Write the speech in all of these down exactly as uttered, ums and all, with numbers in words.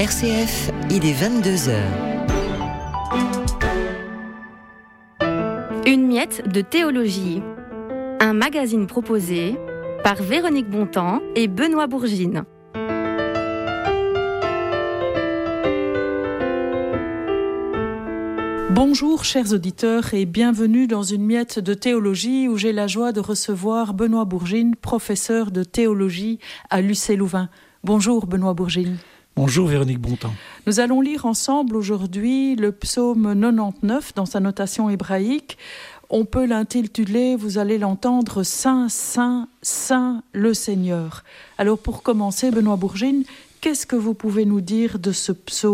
R C F, il est vingt-deux heures. Une miette de théologie. Un magazine proposé par Véronique Bontemps et Benoît Bourgine. Bonjour chers auditeurs et bienvenue dans une miette de théologie où j'ai la joie de recevoir Benoît Bourgine, professeur de théologie à l'U C Louvain. Bonjour Benoît Bourgine. Bonjour Véronique Bontemps. Nous allons lire ensemble aujourd'hui le psaume quatre-vingt-dix-neuf dans sa notation hébraïque. On peut l'intituler, vous allez l'entendre, Saint, Saint, Saint le Seigneur. Alors pour commencer, Benoît Bourgine, qu'est-ce que vous pouvez nous dire de ce psaume ?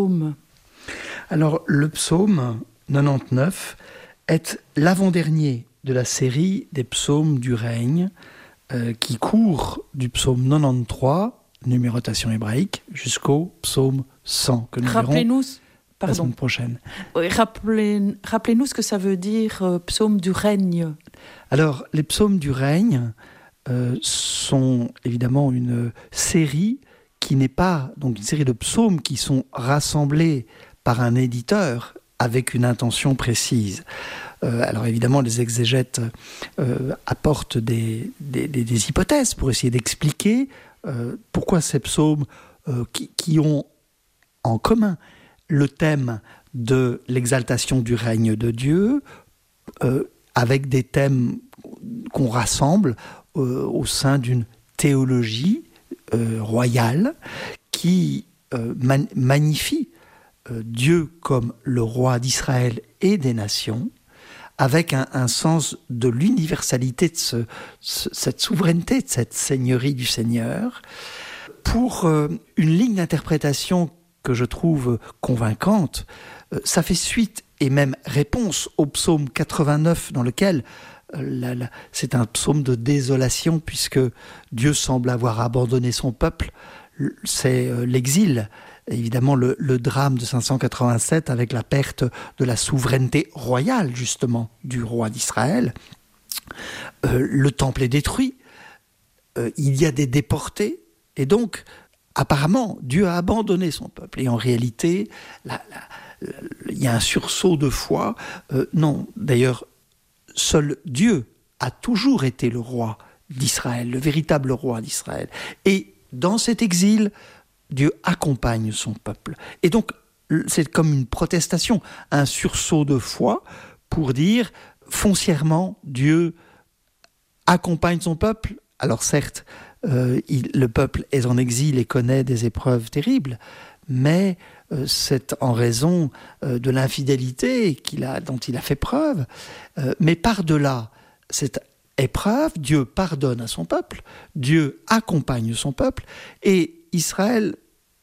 Alors le psaume quatre-vingt-dix-neuf est l'avant-dernier de la série des psaumes du règne euh, qui court du psaume quatre-vingt-treize, numérotation hébraïque, jusqu'au psaume cent que nous Rappelez-nous, verrons pardon. la semaine prochaine. Oui, rappelez, rappelez-nous ce que ça veut dire euh, psaume du règne. Alors les psaumes du règne euh, sont évidemment une série qui n'est pas, donc une série de psaumes qui sont rassemblés par un éditeur avec une intention précise. Euh, alors évidemment, les exégètes euh, apportent des, des, des, des hypothèses pour essayer d'expliquer euh, pourquoi ces psaumes euh, qui, qui ont en commun le thème de l'exaltation du règne de Dieu, euh, avec des thèmes qu'on rassemble euh, au sein d'une théologie euh, royale qui euh, man- magnifie euh, Dieu comme le roi d'Israël et des nations, avec un, un sens de l'universalité de ce, ce, cette souveraineté, de cette seigneurie du Seigneur, pour euh, une ligne d'interprétation que je trouve convaincante. Euh, ça fait suite et même réponse au psaume quatre-vingt-neuf, dans lequel euh, la, la, c'est un psaume de désolation, puisque Dieu semble avoir abandonné son peuple. C'est euh, l'exil. Évidemment, le, le drame de cinq cent quatre-vingt-sept avec la perte de la souveraineté royale, justement, du roi d'Israël. Euh, le temple est détruit. Euh, il y a des déportés. Et donc, apparemment, Dieu a abandonné son peuple. Et en réalité, la, la, la, il y a un sursaut de foi. Euh, non, d'ailleurs, seul Dieu a toujours été le roi d'Israël, le véritable roi d'Israël. Et dans cet exil, Dieu accompagne son peuple. Et donc, c'est comme une protestation, un sursaut de foi pour dire, foncièrement, Dieu accompagne son peuple. Alors certes, euh, il, le peuple est en exil et connaît des épreuves terribles, mais euh, c'est en raison euh, de l'infidélité qu'il a, dont il a fait preuve. Euh, mais par-delà cette épreuve, Dieu pardonne à son peuple, Dieu accompagne son peuple, et Israël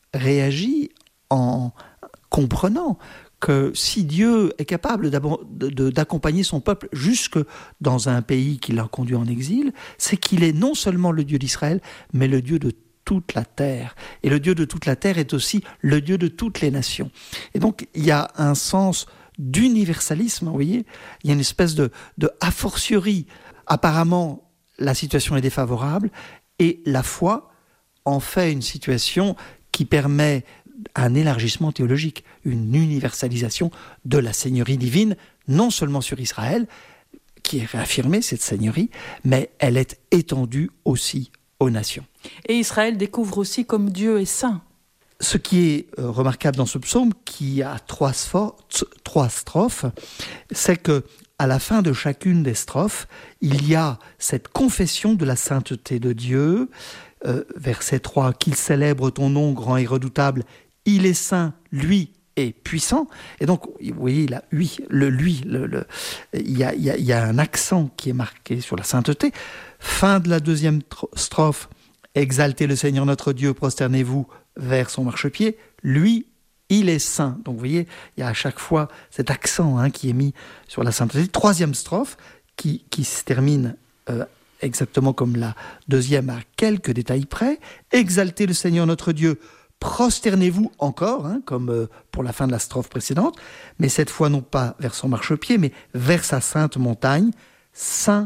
réagit en comprenant que si Dieu est capable d'accompagner son peuple jusque dans un pays qui l'a conduit en exil, c'est qu'il est non seulement le Dieu d'Israël, mais le Dieu de toute la terre. Et le Dieu de toute la terre est aussi le Dieu de toutes les nations. Et donc, il y a un sens d'universalisme, vous voyez, il y a une espèce de, de a fortiori. Apparemment, la situation est défavorable, et la foi en fait une situation qui permet un élargissement théologique, une universalisation de la seigneurie divine, non seulement sur Israël, qui est réaffirmée, cette seigneurie, mais elle est étendue aussi aux nations. Et Israël découvre aussi comme Dieu est saint. Ce qui est euh, remarquable dans ce psaume, qui a trois, spho- trois strophes, c'est que à la fin de chacune des strophes, il y a cette confession de la sainteté de Dieu. Euh, verset trois, qu'il célèbre ton nom grand et redoutable, il est saint, lui est puissant. Et donc, vous voyez, là, oui, le lui, le, le, il, y a, il, y a, il y a un accent qui est marqué sur la sainteté. Fin de la deuxième tro- strophe, exaltez le Seigneur notre Dieu, prosternez-vous vers son marchepied, lui, il est saint. Donc, vous voyez, il y a à chaque fois cet accent hein, qui est mis sur la sainteté. Troisième strophe, qui, qui se termine euh, exactement comme la deuxième à quelques détails près. Exaltez le Seigneur notre Dieu, prosternez-vous encore, hein, comme euh, pour la fin de la strophe précédente, mais cette fois non pas vers son marchepied, mais vers sa sainte montagne. Saint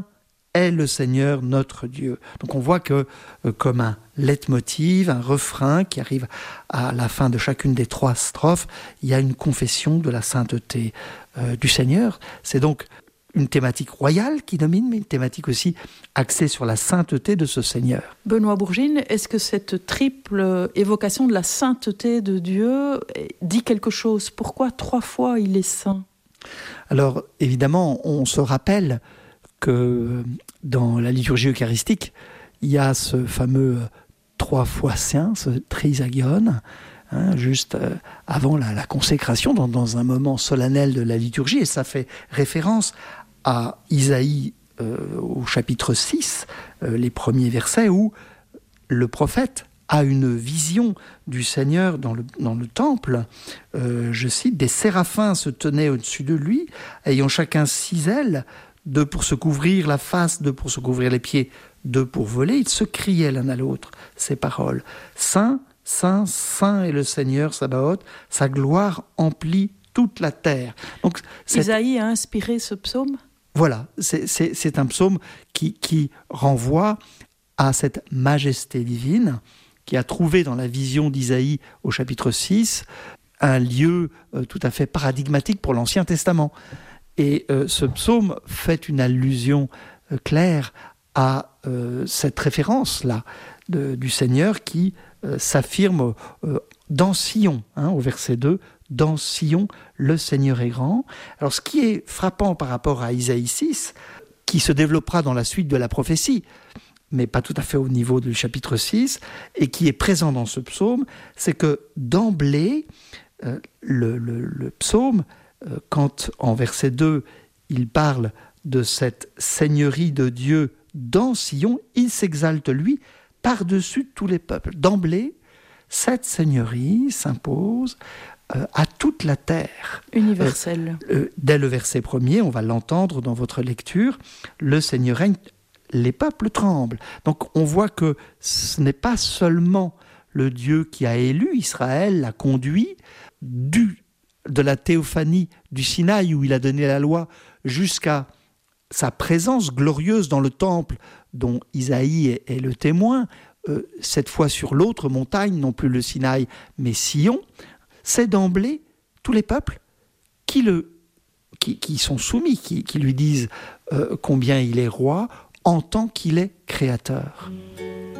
est le Seigneur notre Dieu. Donc on voit que euh, comme un leitmotiv, un refrain qui arrive à la fin de chacune des trois strophes, il y a une confession de la sainteté euh, du Seigneur. C'est donc une thématique royale qui domine, mais une thématique aussi axée sur la sainteté de ce Seigneur. Benoît Bourgine, est-ce que cette triple évocation de la sainteté de Dieu dit quelque chose? Pourquoi trois fois il est saint? Alors évidemment, on se rappelle que dans la liturgie eucharistique, il y a ce fameux trois fois saint, ce trisagion, hein, juste euh, avant la, la consécration, dans, dans un moment solennel de la liturgie, et ça fait référence à Isaïe euh, au chapitre six, euh, les premiers versets, où le prophète a une vision du Seigneur dans le, dans le temple. Euh, je cite, « Des séraphins se tenaient au-dessus de lui, ayant chacun six ailes, deux pour se couvrir la face, deux pour se couvrir les pieds, deux pour voler. Ils se criaient l'un à l'autre ces paroles. Saint, Saint, Saint est le Seigneur Sabaoth, sa gloire emplit toute la terre. » Donc, cette... Isaïe a inspiré ce psaume? Voilà, c'est, c'est, c'est un psaume qui, qui renvoie à cette majesté divine, qui a trouvé dans la vision d'Isaïe au chapitre six un lieu euh, tout à fait paradigmatique pour l'Ancien Testament. Et euh, ce psaume fait une allusion euh, claire à euh, cette référence-là de, du Seigneur qui euh, s'affirme euh, dans Sion, hein, au verset deux, « Dans Sion, le Seigneur est grand ». Alors ce qui est frappant par rapport à Isaïe six, qui se développera dans la suite de la prophétie, mais pas tout à fait au niveau du chapitre six, et qui est présent dans ce psaume, c'est que d'emblée, euh, le, le, le psaume, euh, quand en verset deux, il parle de cette seigneurie de Dieu dans Sion, il s'exalte, lui, par-dessus tous les peuples. D'emblée, cette seigneurie s'impose euh, à toute la terre. Universelle. Euh, euh, dès le verset premier, on va l'entendre dans votre lecture, le Seigneur règne, les peuples tremblent. Donc on voit que ce n'est pas seulement le Dieu qui a élu Israël, l'a conduit, du, de la théophanie du Sinaï où il a donné la loi, jusqu'à sa présence glorieuse dans le temple dont Isaïe est, est le témoin, euh, cette fois sur l'autre montagne, non plus le Sinaï, mais Sion, c'est d'emblée tous les peuples qui, le, qui, qui sont soumis, qui, qui lui disent euh, combien il est roi, en tant qu'il est créateur.